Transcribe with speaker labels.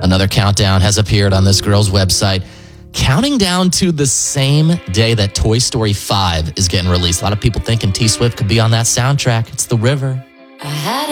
Speaker 1: Another countdown has appeared on this girl's website, counting down to the same day that Toy Story 5 is getting released. A lot of people thinking T Swift could be on that soundtrack. It's The River.
Speaker 2: I had